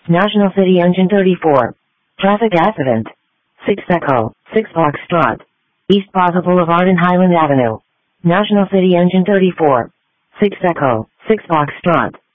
National City Engine 34. Traffic accident. 6 Echo, 6 Foxtrot. East Plaza Boulevard and Highland Avenue. National City Engine 34. 6 Echo, 6 Foxtrot.